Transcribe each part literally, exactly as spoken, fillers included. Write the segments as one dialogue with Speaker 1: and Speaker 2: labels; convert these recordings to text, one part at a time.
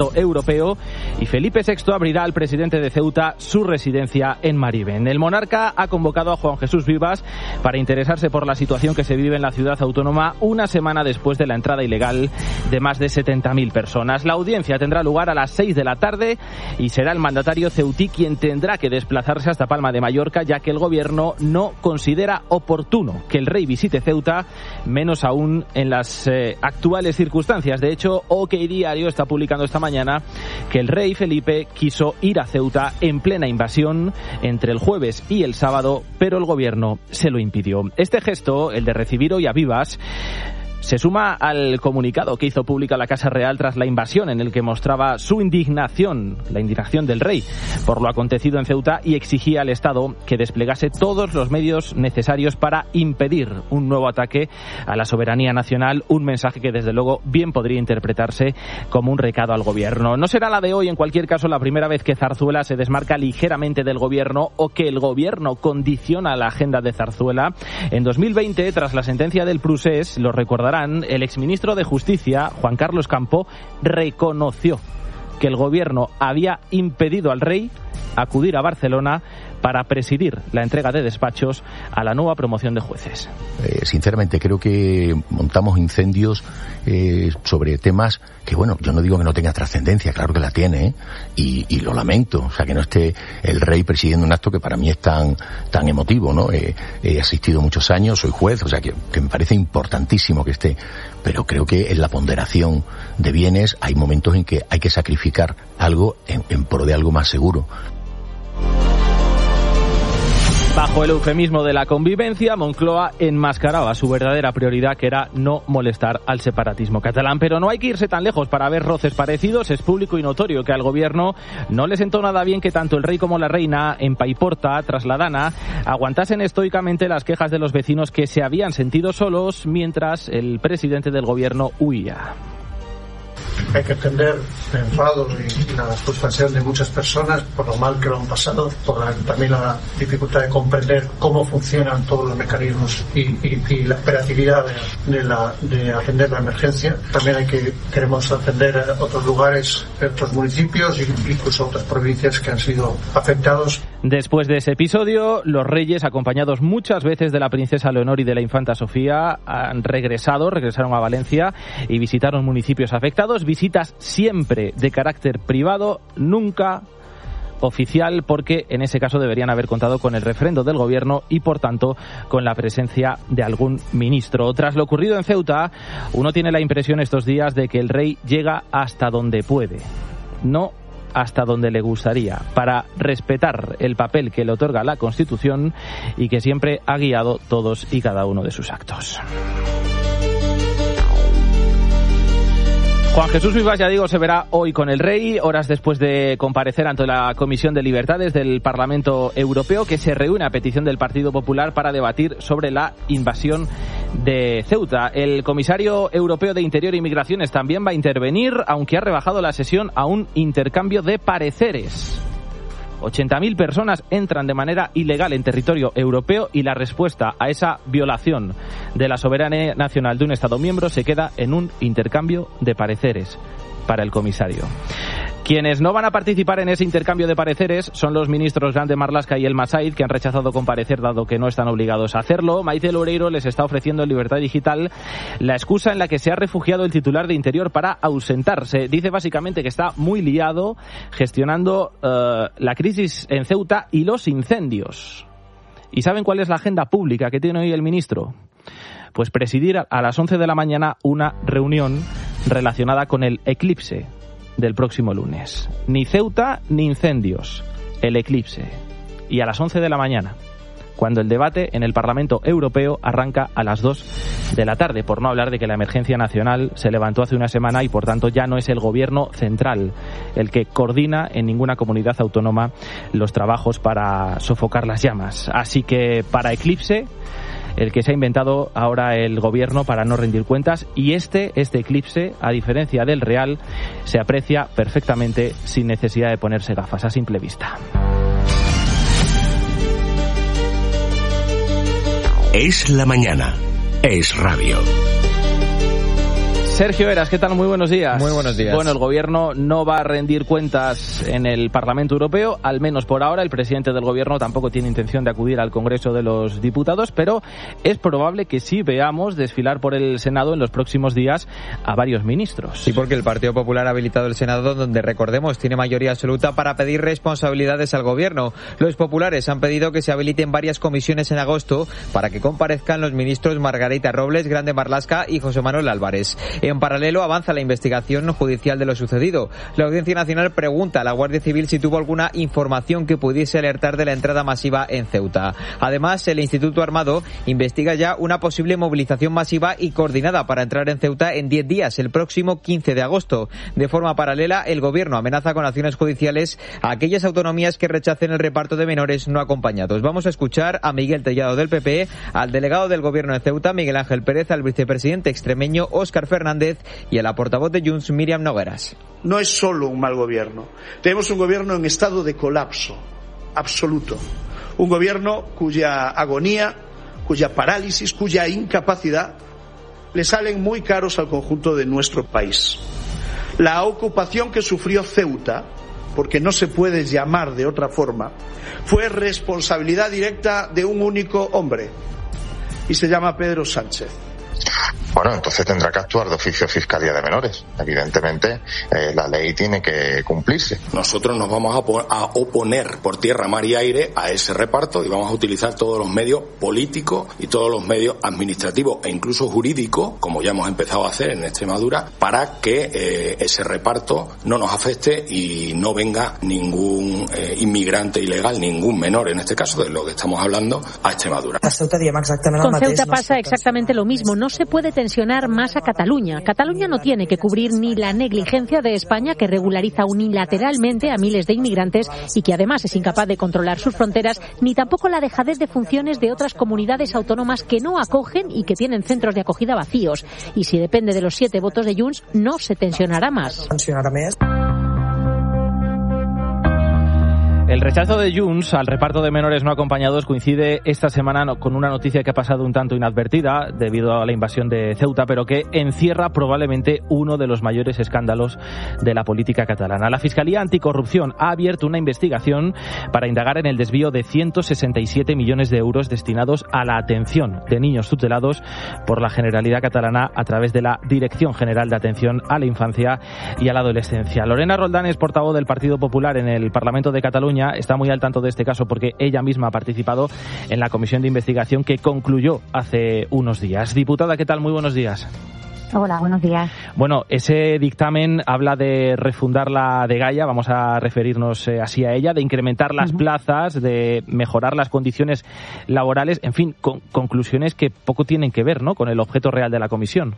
Speaker 1: Europeo, y Felipe sexto abrirá al presidente de Ceuta su residencia en Mariben. El monarca ha convocado a Juan Jesús Vivas para interesarse por la situación que se vive en la ciudad autónoma una semana después de la entrada ilegal de más de setenta mil personas. La audiencia tendrá lugar a las seis de la tarde y será el mandatario ceutí quien tendrá que desplazarse hasta Palma de Mallorca, ya que el gobierno no considera oportuno que el rey visite Ceuta, menos aún en las eh, actuales circunstancias. De hecho, OK Diario está publicando esta mañana que el rey Felipe quiso ir a Ceuta en plena invasión entre el jueves y el sábado, pero el gobierno se lo impidió. Este gesto, el de recibir hoy a Vivas, se suma al comunicado que hizo pública la Casa Real tras la invasión, en el que mostraba su indignación, la indignación del rey, por lo acontecido en Ceuta, y exigía al Estado que desplegase todos los medios necesarios para impedir un nuevo ataque a la soberanía nacional, un mensaje que desde luego bien podría interpretarse como un recado al gobierno. No será la de hoy, en cualquier caso, la primera vez que Zarzuela se desmarca ligeramente del gobierno o que el gobierno condiciona la agenda de Zarzuela. En dos mil veinte, tras la sentencia del Prusés, lo recordará, el exministro de Justicia, Juan Carlos Campo, reconoció que el gobierno había impedido al rey acudir a Barcelona para presidir la entrega de despachos a la nueva promoción de jueces.
Speaker 2: Eh, sinceramente, creo que montamos incendios eh, sobre temas que, bueno, yo no digo que no tenga trascendencia, claro que la tiene, ¿eh? y, y lo lamento, o sea, que no esté el rey presidiendo un acto que para mí es tan tan emotivo, ¿no? Eh, he asistido muchos años, soy juez, o sea, que, que me parece importantísimo que esté, pero creo que en la ponderación de bienes hay momentos en que hay que sacrificar algo en, en pro de algo más seguro.
Speaker 1: Bajo el eufemismo de la convivencia, Moncloa enmascaraba su verdadera prioridad, que era no molestar al separatismo catalán. Pero no hay que irse tan lejos para ver roces parecidos. Es público y notorio que al gobierno no le sentó nada bien que tanto el rey como la reina, en Paiporta, tras la Dana, aguantasen estoicamente las quejas de los vecinos que se habían sentido solos mientras el presidente del gobierno huía.
Speaker 3: Hay que entender el enfado y la frustración de muchas personas por lo mal que lo han pasado, por la, también la dificultad de comprender cómo funcionan todos los mecanismos y, y, y la operatividad de, de, la, de atender la emergencia. También hay que queremos atender a otros lugares, otros municipios e incluso otras provincias que han sido afectados.
Speaker 1: Después de ese episodio, los reyes, acompañados muchas veces de la princesa Leonor y de la infanta Sofía, han regresado, regresaron a Valencia y visitaron municipios afectados. Visitas siempre de carácter privado, nunca oficial, porque en ese caso deberían haber contado con el refrendo del gobierno y, por tanto, con la presencia de algún ministro. Tras lo ocurrido en Ceuta, uno tiene la impresión estos días de que el rey llega hasta donde puede, no hasta donde le gustaría, para respetar el papel que le otorga la Constitución y que siempre ha guiado todos y cada uno de sus actos. Juan Jesús Vivas, ya digo, se verá hoy con el rey, horas después de comparecer ante la Comisión de Libertades del Parlamento Europeo, que se reúne a petición del Partido Popular para debatir sobre la invasión de Ceuta. El comisario europeo de Interior e Migraciones también va a intervenir, aunque ha rebajado la sesión a un intercambio de pareceres. ochenta mil personas entran de manera ilegal en territorio europeo y la respuesta a esa violación de la soberanía nacional de un Estado miembro se queda en un intercambio de pareceres para el comisario. Quienes no van a participar en ese intercambio de pareceres son los ministros Grande Marlaska y Elma Said, que han rechazado comparecer dado que no están obligados a hacerlo. Maite Loureiro les está ofreciendo en Libertad Digital la excusa en la que se ha refugiado el titular de Interior para ausentarse. Dice básicamente que está muy liado gestionando uh, la crisis en Ceuta y los incendios. ¿Y saben cuál es la agenda pública que tiene hoy el ministro? Pues presidir a las once de la mañana una reunión relacionada con el eclipse del próximo lunes. Ni Ceuta ni incendios, el eclipse. Y a las once de la mañana, cuando el debate en el Parlamento Europeo arranca a las dos de la tarde, por no hablar de que la emergencia nacional se levantó hace una semana y por tanto ya no es el gobierno central el que coordina en ninguna comunidad autónoma los trabajos para sofocar las llamas. Así que para eclipse, el que se ha inventado ahora el gobierno para no rendir cuentas, y este, este eclipse, a diferencia del real, se aprecia perfectamente sin necesidad de ponerse gafas a simple vista.
Speaker 4: Es la mañana, es radio.
Speaker 1: Sergio Heras, ¿qué tal? Muy buenos días.
Speaker 4: Muy buenos días.
Speaker 1: Bueno, el gobierno no va a rendir cuentas en el Parlamento Europeo, al menos por ahora. El presidente del gobierno tampoco tiene intención de acudir al Congreso de los Diputados, pero es probable que sí veamos desfilar por el Senado en los próximos días a varios ministros.
Speaker 4: Sí, porque el Partido Popular ha habilitado el Senado, donde, recordemos, tiene mayoría absoluta para pedir responsabilidades al gobierno. Los populares han pedido que se habiliten varias comisiones en agosto para que comparezcan los ministros Margarita Robles, Grande Marlaska y José Manuel Álvarez. En paralelo, avanza la investigación judicial de lo sucedido. La Audiencia Nacional pregunta a la Guardia Civil si tuvo alguna información que pudiese alertar de la entrada masiva en Ceuta. Además, el Instituto Armado investiga ya una posible movilización masiva y coordinada para entrar en Ceuta en diez días, el próximo quince de agosto. De forma paralela, el Gobierno amenaza con acciones judiciales a aquellas autonomías que rechacen el reparto de menores no acompañados. Vamos a escuchar a Miguel Tellado del P P, al delegado del Gobierno en Ceuta, Miguel Ángel Pérez, al vicepresidente extremeño Óscar Fernández y a la portavoz de Junts, Míriam Nogueras.
Speaker 5: No es solo un mal gobierno. Tenemos un gobierno en estado de colapso absoluto. Un gobierno cuya agonía, cuya parálisis, cuya incapacidad le salen muy caros al conjunto de nuestro país. La ocupación que sufrió Ceuta, porque no se puede llamar de otra forma, fue responsabilidad directa de un único hombre y se llama Pedro Sánchez.
Speaker 6: Bueno, entonces tendrá que actuar de oficio Fiscalía de Menores. Evidentemente, eh, la ley tiene que cumplirse.
Speaker 7: Nosotros nos vamos a, po- a oponer por tierra, mar y aire a ese reparto y vamos a utilizar todos los medios políticos y todos los medios administrativos e incluso jurídicos, como ya hemos empezado a hacer en Extremadura, para que eh, ese reparto no nos afecte y no venga ningún eh, inmigrante ilegal, ningún menor, en este caso de lo que estamos hablando, a Extremadura.
Speaker 8: Con Ceuta pasa exactamente lo mismo. No se puede tensionar más a Cataluña. Cataluña no tiene que cubrir ni la negligencia de España, que regulariza unilateralmente a miles de inmigrantes y que además es incapaz de controlar sus fronteras, ni tampoco la dejadez de funciones de otras comunidades autónomas que no acogen y que tienen centros de acogida vacíos. Y si depende de los siete votos de Junts, no se tensionará más.
Speaker 1: El rechazo de Junts al reparto de menores no acompañados coincide esta semana con una noticia que ha pasado un tanto inadvertida debido a la invasión de Ceuta, pero que encierra probablemente uno de los mayores escándalos de la política catalana. La Fiscalía Anticorrupción ha abierto una investigación para indagar en el desvío de ciento sesenta y siete millones de euros destinados a la atención de niños tutelados por la Generalidad Catalana a través de la Dirección General de Atención a la Infancia y a la Adolescencia. Lorena Roldán es portavoz del Partido Popular en el Parlamento de Cataluña. Está muy al tanto de este caso porque ella misma ha participado en la comisión de investigación que concluyó hace unos días. Diputada, ¿qué tal? Muy buenos días.
Speaker 9: Hola, buenos días.
Speaker 1: Bueno, ese dictamen habla de refundar la Dgaia, vamos a referirnos eh, así a ella, de incrementar las uh-huh. plazas, de mejorar las condiciones laborales, en fin, con, conclusiones que poco tienen que ver, ¿no?, con el objeto real de la comisión.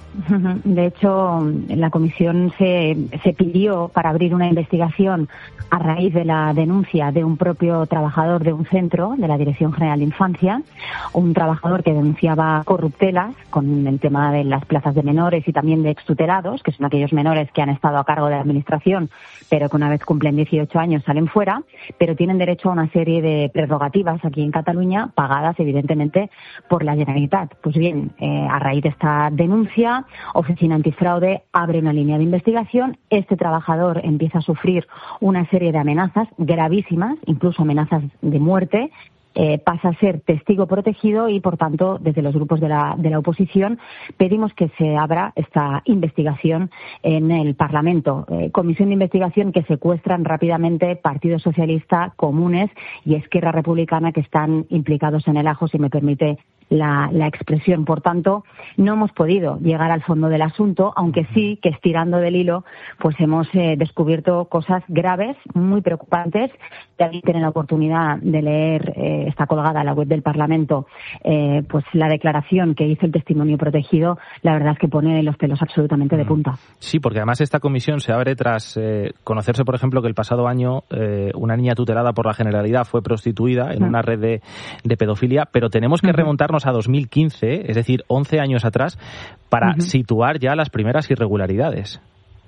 Speaker 9: De hecho, la comisión se, se pidió para abrir una investigación a raíz de la denuncia de un propio trabajador de un centro de la Dirección General de Infancia, un trabajador que denunciaba corruptelas con el tema de las plazas de menores y también de extutelados, que son aquellos menores que han estado a cargo de la administración, pero que una vez cumplen dieciocho años salen fuera, pero tienen derecho a una serie de prerrogativas aquí en Cataluña, pagadas evidentemente por la Generalitat. Pues bien, eh, a raíz de esta denuncia, Oficina Antifraude abre una línea de investigación. Este trabajador empieza a sufrir una serie de amenazas gravísimas, incluso amenazas de muerte. Eh, pasa a ser testigo protegido y, por tanto, desde los grupos de la, de la oposición pedimos que se abra esta investigación en el Parlamento. Eh, comisión de investigación que secuestran rápidamente Partido Socialista, Comunes y Esquerra Republicana, que están implicados en el ajo, si me permite la, la expresión. Por tanto, no hemos podido llegar al fondo del asunto, aunque sí que, estirando del hilo, pues hemos eh, descubierto cosas graves, muy preocupantes. Si alguien tiene la oportunidad de leer, eh, está colgada en la web del Parlamento, eh, pues la declaración que hizo el testimonio protegido, la verdad es que pone los pelos absolutamente de punta.
Speaker 1: Sí, porque además esta comisión se abre tras eh, conocerse, por ejemplo, que el pasado año eh, una niña tutelada por la Generalidad fue prostituida en uh-huh. una red de, de pedofilia, pero tenemos que uh-huh. remontarnos a dos mil quince, es decir, once años atrás, para uh-huh. situar ya las primeras irregularidades.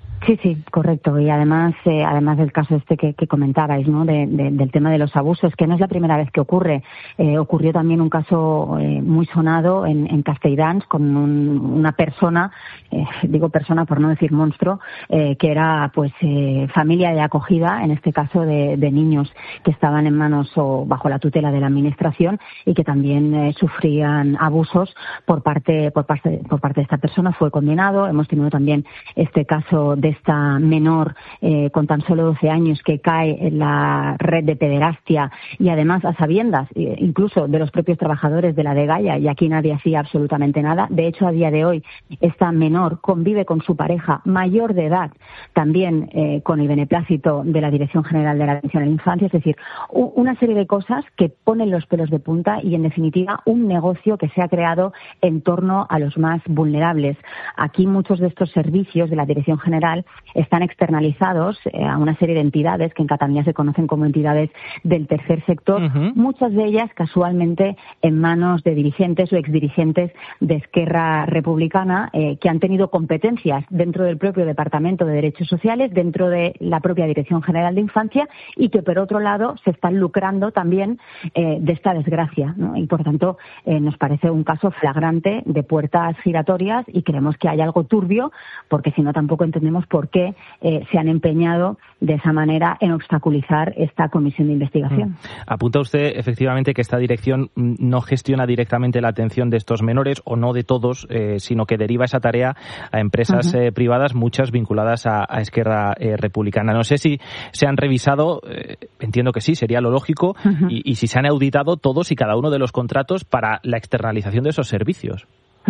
Speaker 9: Sí, sí, correcto. Y además, eh, además del caso este que, que comentabais, ¿no? De, de, del tema de los abusos, que no es la primera vez que ocurre. Eh, ocurrió también un caso eh, muy sonado en, en Castelldans con un, una persona, eh, digo persona por no decir monstruo, eh, que era pues eh, familia de acogida, en este caso de, de niños que estaban en manos o bajo la tutela de la administración y que también eh, sufrían abusos por parte, por parte, por parte de esta persona. Fue condenado. Hemos tenido también este caso de esta menor eh, con tan solo doce años que cae en la red de pederastia y además a sabiendas eh, incluso de los propios trabajadores de la Dgaia, y aquí nadie hacía absolutamente nada. De hecho, a día de hoy esta menor convive con su pareja mayor de edad, también eh, con el beneplácito de la Dirección General de la Atención a la Infancia. Es decir, u- una serie de cosas que ponen los pelos de punta y, en definitiva, un negocio que se ha creado en torno a los más vulnerables. Aquí muchos de estos servicios de la Dirección General están externalizados eh, a una serie de entidades que en Cataluña se conocen como entidades del tercer sector, uh-huh. muchas de ellas casualmente en manos de dirigentes o exdirigentes de Esquerra Republicana eh, que han tenido competencias dentro del propio Departamento de Derechos Sociales, dentro de la propia Dirección General de Infancia, y que por otro lado se están lucrando también eh, de esta desgracia, ¿no? Y por tanto eh, nos parece un caso flagrante de puertas giratorias y creemos que hay algo turbio, porque si no tampoco entendemos por qué eh, se han empeñado de esa manera en obstaculizar esta comisión de investigación.
Speaker 1: Mm. Apunta usted efectivamente que esta dirección no gestiona directamente la atención de estos menores, o no de todos, eh, sino que deriva esa tarea a empresas uh-huh. eh, privadas, muchas vinculadas a, a Esquerra eh, Republicana. No sé si se han revisado, eh, entiendo que sí, sería lo lógico, uh-huh. y, y si se han auditado todos y cada uno de los contratos para la externalización de esos servicios.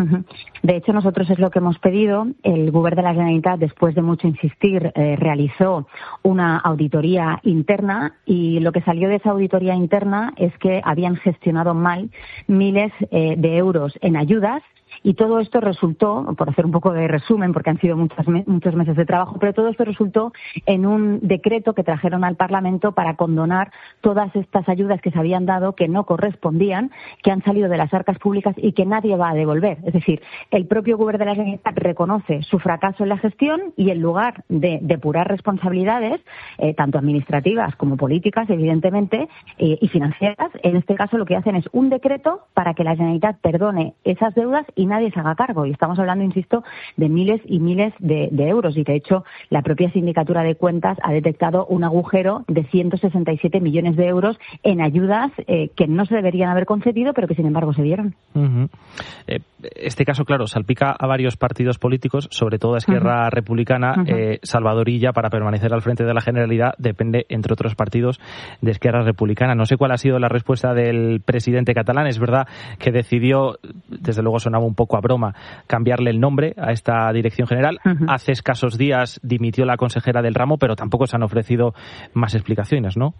Speaker 9: De hecho, nosotros es lo que hemos pedido. El Govern de la Generalitat, después de mucho insistir, eh, realizó una auditoría interna, y lo que salió de esa auditoría interna es que habían gestionado mal miles eh, de euros en ayudas. Y todo esto resultó, por hacer un poco de resumen, porque han sido muchos, muchos meses de trabajo, pero todo esto resultó en un decreto que trajeron al Parlamento para condonar todas estas ayudas que se habían dado, que no correspondían, que han salido de las arcas públicas y que nadie va a devolver. Es decir, el propio Govern de la Generalitat reconoce su fracaso en la gestión y, en lugar de depurar responsabilidades, eh, tanto administrativas como políticas, evidentemente, eh, y financieras, en este caso lo que hacen es un decreto para que la Generalitat perdone esas deudas y nadie se haga cargo. Y estamos hablando, insisto, de miles y miles de, de euros. Y, de hecho, la propia Sindicatura de Cuentas ha detectado un agujero de ciento sesenta y siete millones de euros en ayudas eh, que no se deberían haber concedido, pero que, sin embargo, se dieron.
Speaker 1: Uh-huh. Eh, este caso, claro, salpica a varios partidos políticos, sobre todo a Esquerra uh-huh. Republicana. Uh-huh. Eh, Salvador Illa, para permanecer al frente de la Generalidad, depende, entre otros partidos, de Esquerra Republicana. No sé cuál ha sido la respuesta del presidente catalán. Es verdad que decidió, desde luego sonaba un poco a broma, cambiarle el nombre a esta dirección general. Uh-huh. Hace escasos días dimitió la consejera del ramo, pero tampoco se han ofrecido más explicaciones, ¿no?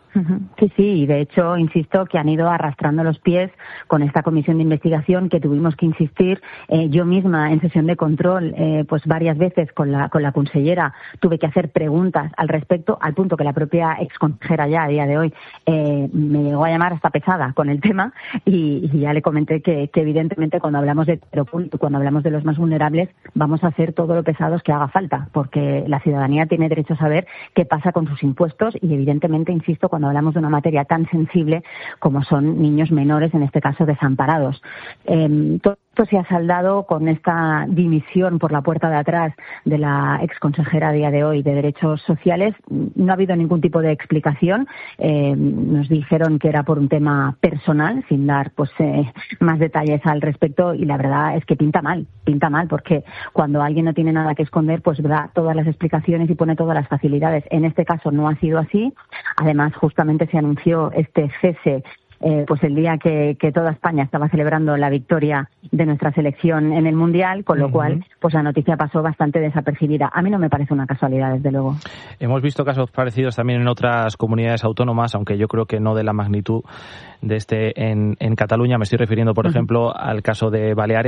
Speaker 9: Sí, sí, y de hecho, insisto, que han ido arrastrando los pies con esta comisión de investigación, que tuvimos que insistir. Eh, yo misma, en sesión de control, eh, pues varias veces con la con la consellera, tuve que hacer preguntas al respecto, al punto que la propia exconsejera ya a día de hoy eh, me llegó a llamar hasta pesada con el tema, y, y ya le comenté que, que evidentemente cuando hablamos de cuando hablamos de los más vulnerables, vamos a hacer todo lo pesados que haga falta, porque la ciudadanía tiene derecho a saber qué pasa con sus impuestos, y evidentemente, insisto, cuando hablamos de una materia tan sensible como son niños menores, en este caso desamparados. Eh, todo esto se ha saldado con esta dimisión por la puerta de atrás de la exconsejera a día de hoy de Derechos Sociales. No ha habido ningún tipo de explicación. Eh, nos dijeron que era por un tema personal, sin dar pues eh, más detalles al respecto, y la verdad es que pinta mal, pinta mal, porque cuando alguien no tiene nada que esconder, pues da todas las explicaciones y pone todas las facilidades. En este caso no ha sido así. Además, justamente se anunció este cese Eh, pues el día que, que toda España estaba celebrando la victoria de nuestra selección en el Mundial, con lo uh-huh. cual pues la noticia pasó bastante desapercibida. A mí no me parece una casualidad, desde luego.
Speaker 1: Hemos visto casos parecidos también en otras comunidades autónomas, aunque yo creo que no de la magnitud de este en, en Cataluña. Me estoy refiriendo, por uh-huh. ejemplo, al caso de Baleares.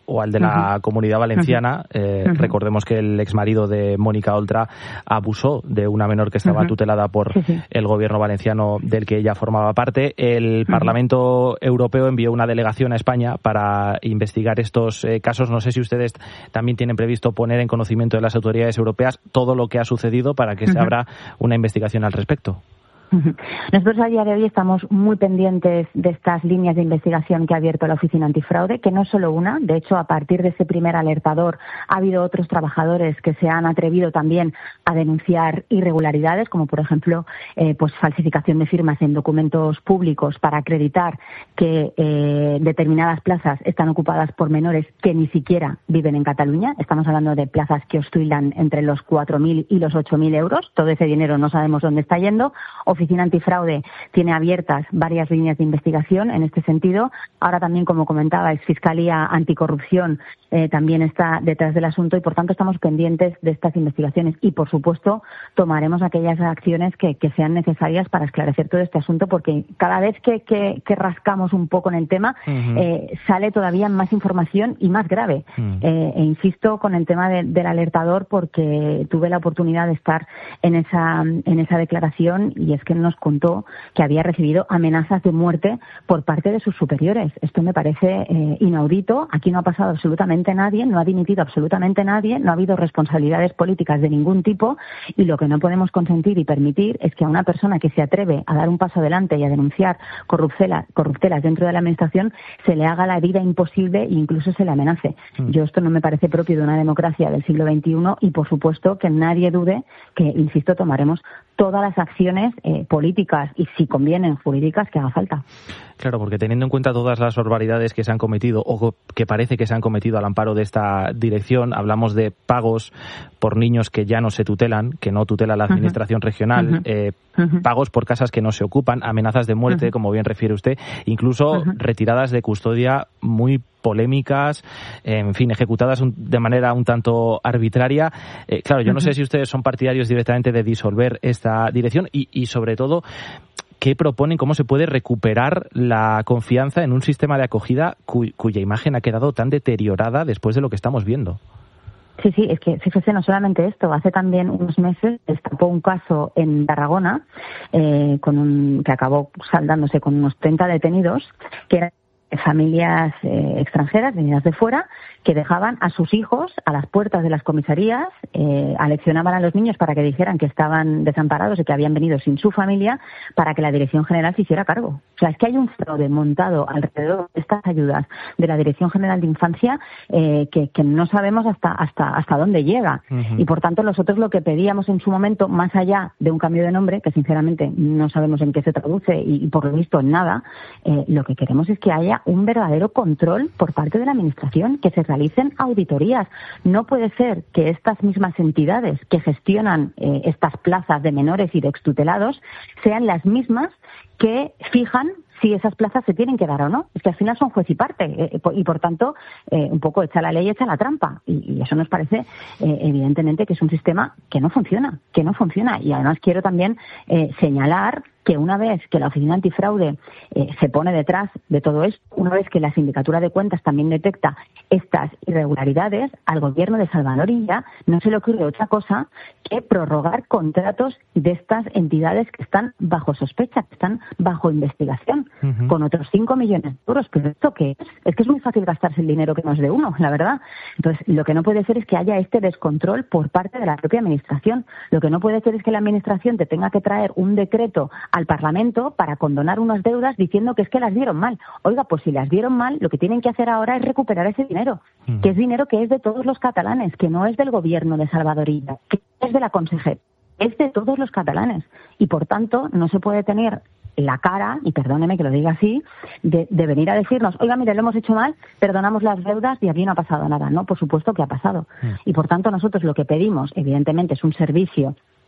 Speaker 1: o al de la uh-huh. Comunidad Valenciana. Uh-huh. Eh, uh-huh. Recordemos que el exmarido de Mónica Oltra abusó de una menor que estaba uh-huh. tutelada por sí, sí. el gobierno valenciano del que ella formaba parte. El uh-huh. Parlamento Europeo envió una delegación a España para investigar estos eh, casos. No sé si ustedes también tienen previsto poner en conocimiento de las autoridades europeas todo lo que ha sucedido para que uh-huh. se abra una investigación al respecto.
Speaker 9: Nosotros a día de hoy estamos muy pendientes de estas líneas de investigación que ha abierto la Oficina Antifraude, que no es solo una. De hecho, a partir de ese primer alertador ha habido otros trabajadores que se han atrevido también a denunciar irregularidades, como por ejemplo eh, pues falsificación de firmas en documentos públicos para acreditar que eh, determinadas plazas están ocupadas por menores que ni siquiera viven en Cataluña. Estamos hablando de plazas que oscilan entre los cuatro mil y los ocho mil euros. Todo ese dinero no sabemos dónde está yendo. Oficina Antifraude tiene abiertas varias líneas de investigación en este sentido. Ahora también, como comentabais, Fiscalía Anticorrupción eh, también está detrás del asunto y, por tanto, estamos pendientes de estas investigaciones y, por supuesto, tomaremos aquellas acciones que, que sean necesarias para esclarecer todo este asunto, porque cada vez que, que, que rascamos un poco en el tema uh-huh. eh, sale todavía más información y más grave. Uh-huh. Eh, e insisto con el tema de, del alertador, porque tuve la oportunidad de estar en esa, en esa declaración y es que nos contó que había recibido amenazas de muerte por parte de sus superiores. Esto me parece eh, inaudito. Aquí no ha pasado absolutamente nadie, no ha dimitido absolutamente nadie, no ha habido responsabilidades políticas de ningún tipo, y lo que no podemos consentir y permitir es que a una persona que se atreve a dar un paso adelante y a denunciar corruptelas, corruptelas dentro de la administración se le haga la vida imposible e incluso se le amenace. Mm. Yo esto no me parece propio de una democracia del siglo veintiuno y, por supuesto, que nadie dude que, insisto, tomaremos todas las acciones eh, políticas y, si convienen, jurídicas que haga falta.
Speaker 1: Claro, porque teniendo en cuenta todas las barbaridades que se han cometido o que parece que se han cometido al amparo de esta dirección, hablamos de pagos por niños que ya no se tutelan, que no tutela la administración uh-huh. regional, uh-huh. Eh, uh-huh. pagos por casas que no se ocupan, amenazas de muerte, uh-huh. como bien refiere usted, incluso uh-huh. retiradas de custodia muy polémicas, en fin, ejecutadas un, de manera un tanto arbitraria. Eh, claro, yo uh-huh. no sé si ustedes son partidarios directamente de disolver esta dirección y, y sobre todo, ¿qué proponen? ¿Cómo se puede recuperar la confianza en un sistema de acogida cu- cuya imagen ha quedado tan deteriorada después de lo que estamos viendo?
Speaker 9: Sí, sí, es que fíjese, no solamente esto, hace también unos meses destapó un caso en Tarragona eh, con un, que acabó saldándose con unos treinta detenidos, que eran familias eh, extranjeras, venidas de fuera, que dejaban a sus hijos a las puertas de las comisarías, eh, aleccionaban a los niños para que dijeran que estaban desamparados y que habían venido sin su familia, para que la Dirección General se hiciera cargo. O sea, es que hay un fraude montado alrededor de estas ayudas de la Dirección General de Infancia eh, que, que no sabemos hasta hasta hasta dónde llega. Uh-huh. Y, por tanto, nosotros lo que pedíamos en su momento, más allá de un cambio de nombre, que sinceramente no sabemos en qué se traduce y, y por lo visto en nada, eh, lo que queremos es que haya un verdadero control por parte de la Administración, que se realicen auditorías. No puede ser que estas mismas entidades que gestionan eh, estas plazas de menores y de extutelados sean las mismas que fijan si esas plazas se tienen que dar o no. Es que al final son juez y parte eh, y, por tanto, eh, un poco echa la ley, echa la trampa. Y, y eso nos parece, eh, evidentemente, que es un sistema que no funciona, que no funciona. Y además quiero también eh, señalar que una vez que la Oficina Antifraude eh, se pone detrás de todo esto, una vez que la Sindicatura de Cuentas también detecta estas irregularidades, al Gobierno de Salvador Illa no se le ocurre otra cosa que prorrogar contratos de estas entidades que están bajo sospecha, que están bajo investigación, uh-huh. con otros cinco millones de euros. ¿Pero esto qué es? Es que es muy fácil gastarse el dinero que no es de uno, la verdad. Entonces, lo que no puede ser es que haya este descontrol por parte de la propia Administración. Lo que no puede ser es que la Administración te tenga que traer un decreto al Parlamento para condonar unas deudas diciendo que es que las dieron mal. Oiga, pues si las dieron mal, lo que tienen que hacer ahora es recuperar ese dinero, mm. que es dinero que es de todos los catalanes, que no es del Gobierno de Salvador Illa, que es de la Consejería, es de todos los catalanes. Y, por tanto, no se puede tener la cara, y perdóneme que lo diga así, de, de venir a decirnos, oiga, mire, lo hemos hecho mal, perdonamos las deudas y aquí no ha pasado nada. No, por supuesto que ha pasado. Mm. Y, por tanto, nosotros lo que pedimos, evidentemente, es un servicio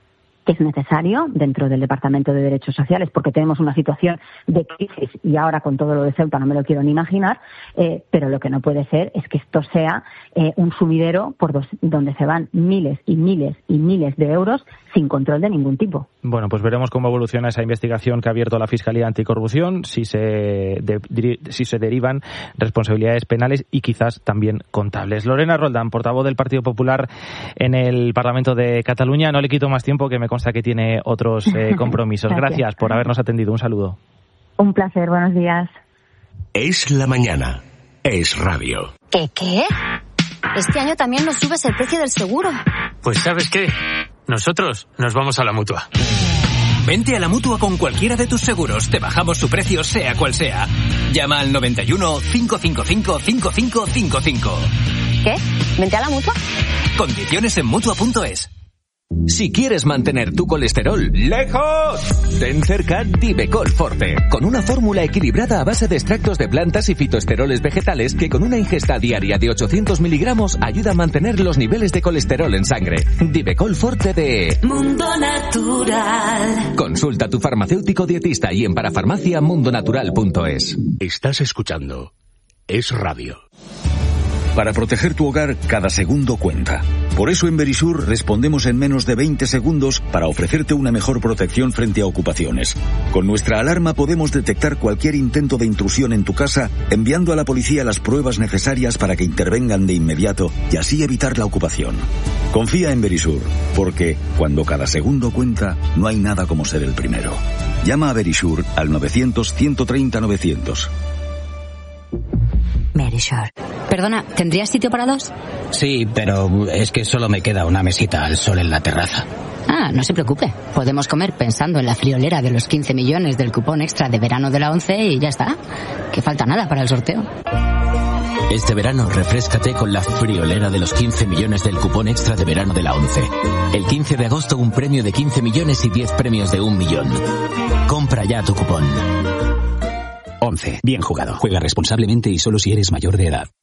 Speaker 9: que es necesario dentro del Departamento de Derechos Sociales, porque tenemos una situación de crisis y ahora con todo lo de Ceuta no me lo quiero ni imaginar, eh, pero lo que no puede ser es que esto sea eh, un sumidero por dos, donde se van miles y miles y miles de euros sin control de ningún tipo.
Speaker 1: Bueno, pues veremos cómo evoluciona esa investigación que ha abierto la Fiscalía Anticorrupción, si se, de, si se derivan responsabilidades penales y quizás también contables. Lorena Roldán, portavoz del Partido Popular en el Parlamento de Cataluña. No le quito más tiempo, que me consta que tiene otros eh, compromisos. Gracias. Gracias por habernos atendido. Un saludo.
Speaker 9: Un placer. Buenos días.
Speaker 10: Es la mañana. Es radio.
Speaker 11: ¿Qué qué? Este año también nos subes el precio del seguro.
Speaker 12: Pues ¿sabes qué? Nosotros nos vamos a la Mutua.
Speaker 13: Vente a la Mutua con cualquiera de tus seguros. Te bajamos su precio, sea cual sea. Llama al noventa y uno, cinco cinco cinco, cinco cinco cinco cinco.
Speaker 11: ¿Qué? ¿Vente a la Mutua?
Speaker 13: Condiciones en Mutua punto es. Si quieres mantener tu colesterol lejos, ten cerca Divecol Forte, con una fórmula equilibrada a base de extractos de plantas y fitoesteroles vegetales que con una ingesta diaria de ochocientos miligramos ayuda a mantener los niveles de colesterol en sangre. Divecol Forte de
Speaker 14: Mundo Natural.
Speaker 13: Consulta a tu farmacéutico dietista y en parafarmacia mundo natural punto es.
Speaker 10: Estás escuchando Es Radio. Para proteger tu hogar, cada segundo cuenta. Por eso en Verisur respondemos en menos de veinte segundos para ofrecerte una mejor protección frente a ocupaciones. Con nuestra alarma podemos detectar cualquier intento de intrusión en tu casa, enviando a la policía las pruebas necesarias para que intervengan de inmediato y así evitar la ocupación. Confía en Verisur, porque cuando cada segundo cuenta, no hay nada como ser el primero. Llama a Verisur al novecientos, ciento treinta, novecientos.
Speaker 11: Verisur. Perdona, ¿tendrías sitio para dos?
Speaker 15: Sí, pero es que solo me queda una mesita al sol en la terraza.
Speaker 11: Ah, no se preocupe. Podemos comer pensando en la friolera de los quince millones del cupón extra de verano de la ONCE y ya está. Que falta nada para el sorteo.
Speaker 16: Este verano refréscate con la friolera de los quince millones del cupón extra de verano de la ONCE. El quince de agosto un premio de quince millones y diez premios de un millón. Compra ya tu cupón.
Speaker 17: ONCE. Bien jugado. Juega responsablemente y solo si eres mayor de edad.